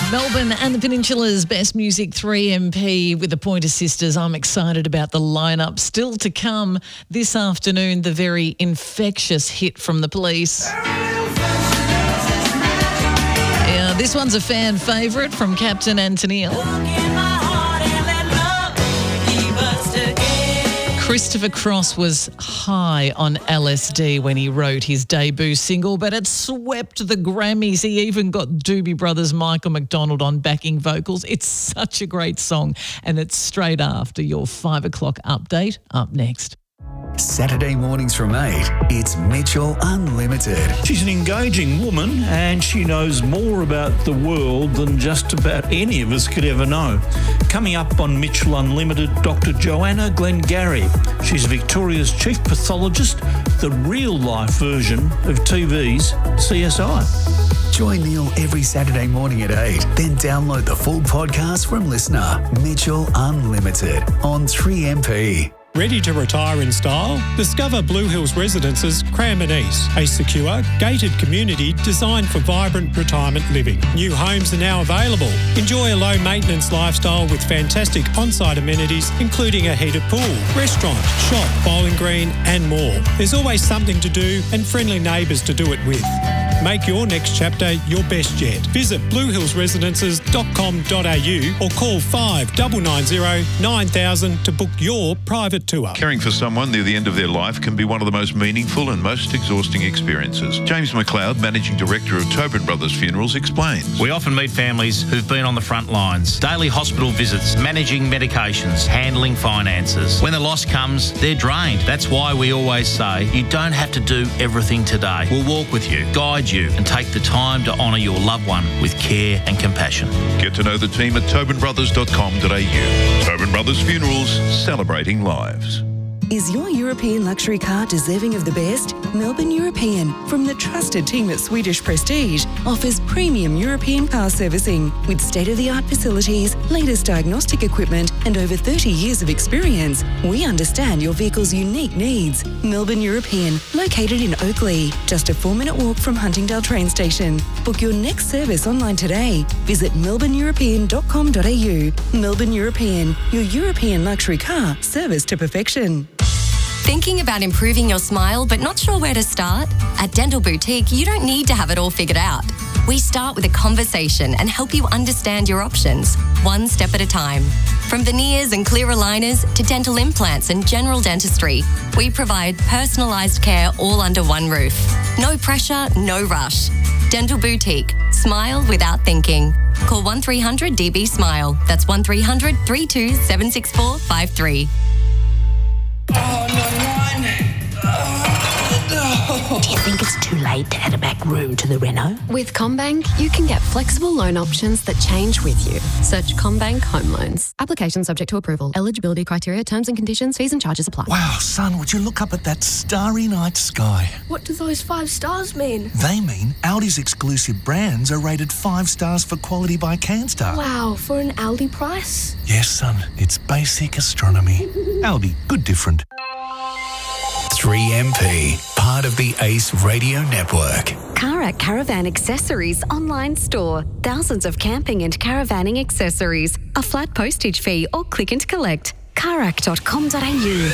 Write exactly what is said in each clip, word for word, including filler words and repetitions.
Melbourne and the Peninsula's Best Music three M P with the Pointer Sisters. I'm excited about the lineup. Still to come this afternoon, the very infectious hit from The Police. Yeah, this one's a fan favourite from Captain and Tennille. Christopher Cross was high on L S D when he wrote his debut single, but it swept the Grammys. He even got Doobie Brothers' Michael McDonald on backing vocals. It's such a great song, and it's straight after your five o'clock update. Up next. Saturday mornings from eight, it's Mitchell Unlimited. She's an engaging woman and she knows more about the world than just about any of us could ever know. Coming up on Mitchell Unlimited, Doctor Joanna Glengarry. She's Victoria's chief pathologist, the real-life version of T V's C S I. Join Neil every Saturday morning at eight. Then download the full podcast from Listener. Mitchell Unlimited on three M P. Ready to retire in style? Discover Blue Hills Residences Cranbourne East, a secure, gated community designed for vibrant retirement living. New homes are now available. Enjoy a low-maintenance lifestyle with fantastic on-site amenities, including a heated pool, restaurant, shop, bowling green and more. There's always something to do and friendly neighbours to do it with. Make your next chapter your best yet. Visit blue hills residences dot com dot a u or call five nine nine zero nine thousand to book your private tour. Caring for someone near the end of their life can be one of the most meaningful and most exhausting experiences. James McLeod, Managing Director of Tobin Brothers Funerals, explains. We often meet families who've been on the front lines, daily hospital visits, managing medications, handling finances. When the loss comes, they're drained. That's why we always say you don't have to do everything today. We'll walk with you, guide you and take the time to honour your loved one with care and compassion. Get to know the team at tobin brothers dot com dot a u. Tobin Brothers Funerals, celebrating lives. Is your European luxury car deserving of the best? Melbourne European, from the trusted team at Swedish Prestige, offers premium European car servicing with state-of-the-art facilities, latest diagnostic equipment and over thirty years of experience. We understand your vehicle's unique needs. Melbourne European, located in Oakley, just a four-minute walk from Huntingdale train station. Book your next service online today. Visit melbourne european dot com dot a u. Melbourne European, your European luxury car serviced to perfection. Thinking about improving your smile but not sure where to start? At Dental Boutique, you don't need to have it all figured out. We start with a conversation and help you understand your options, one step at a time. From veneers and clear aligners to dental implants and general dentistry, we provide personalised care all under one roof. No pressure, no rush. Dental Boutique. Smile without thinking. Call one three hundred D B SMILE. That's one three hundred three two seven six four five three. Do you think it's too late to add a back room to the reno? With CommBank, you can get flexible loan options that change with you. Search CommBank Home Loans. Application subject to approval. Eligibility criteria, terms and conditions, fees and charges apply. Wow, son, would you look up at that starry night sky? What do those five stars mean? They mean Aldi's exclusive brands are rated five stars for quality by CanStar. Wow, for an Aldi price? Yes, son, it's basic astronomy. Aldi, good different. three M P, part of the Ace Radio Network. Karak Caravan Accessories online store. Thousands of camping and caravanning accessories. A flat postage fee or click and collect. karak dot com dot a u.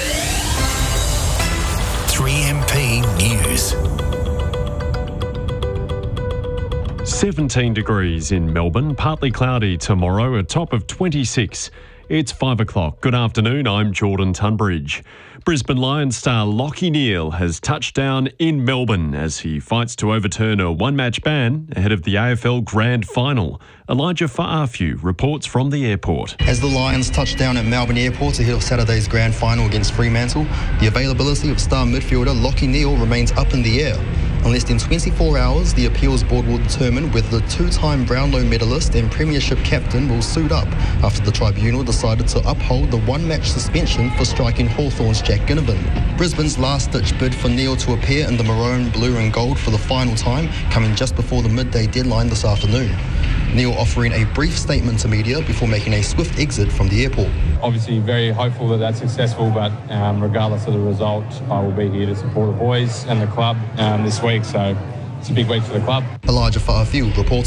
three M P News. seventeen degrees in Melbourne, partly cloudy tomorrow, a top of twenty-six. It's five o'clock. Good afternoon, I'm Jordan Tunbridge. Brisbane Lions star Lachie Neale has touched down in Melbourne as he fights to overturn a one-match ban ahead of the A F L Grand Final. Elijah Fa'afiu reports from the airport. As the Lions touch down at Melbourne Airport ahead of Saturday's Grand Final against Fremantle, the availability of star midfielder Lachie Neale remains up in the air. In less than twenty-four hours, the appeals board will determine whether the two-time Brownlow medalist and premiership captain will suit up after the tribunal decided to uphold the one-match suspension for striking Hawthorn's Jack Ginnivan. Brisbane's last-ditch bid for Neale to appear in the maroon, blue and gold for the final time coming just before the midday deadline this afternoon. Neale offering a brief statement to media before making a swift exit from the airport. Obviously very hopeful that that's successful, but um, regardless of the result, I will be here to support the boys and the club um, this week, so it's a big week for the club. Elijah Fa'afiu reporting.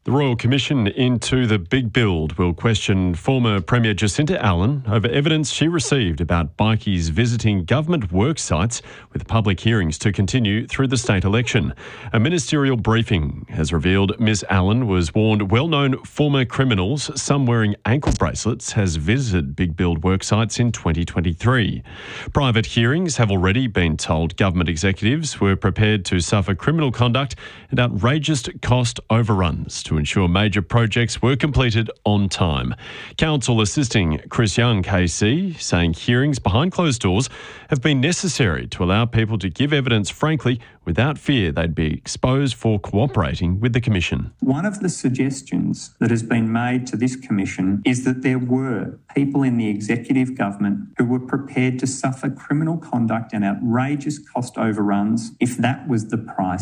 The Royal Commission into the Big Build will question former Premier Jacinta Allen over evidence she received about bikies visiting government work sites, with public hearings to continue through the state election. A ministerial briefing has revealed Miss Allen was warned well-known former criminals, some wearing ankle bracelets, has visited Big Build work sites in twenty twenty-three. Private hearings have already been told government executives were prepared to suffer criminal conduct and outrageous cost overruns to ensure major projects were completed on time. Counsel assisting Chris Young, K C, saying hearings behind closed doors have been necessary to allow people to give evidence frankly without fear they'd be exposed for cooperating with the Commission. One of the suggestions that has been made to this Commission is that there were people in the executive government who were prepared to suffer criminal conduct and outrageous cost overruns if that was the price